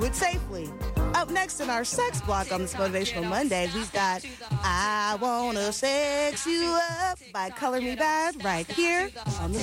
do it safely. Up next in our sex block on this Motivational Monday, we've got I Wanna Sex You Up by Color Me Bad right here on the